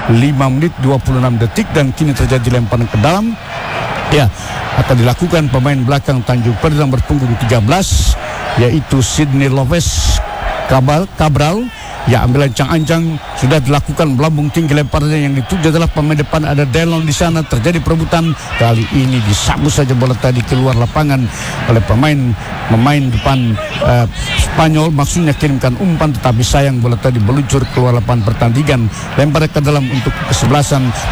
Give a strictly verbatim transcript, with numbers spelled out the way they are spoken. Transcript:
lima menit dua puluh enam detik dan kini terjadi lemparan ke dalam. Ya, akan dilakukan pemain belakang Tanjung Priok berpunggung tiga belas yaitu Sidney Lopez Cabral, Cabral. Ya, ambil ancang-ancang sudah dilakukan melambung tinggi lemparannya, yang dituju adalah pemain depan ada Delon di sana. Terjadi perebutan, kali ini disapu saja bola tadi keluar lapangan oleh pemain pemain depan uh, Spanyol, maksudnya kirimkan umpan tetapi sayang bola tadi meluncur keluar lapangan pertandingan. Lempar ke dalam untuk kesebelasan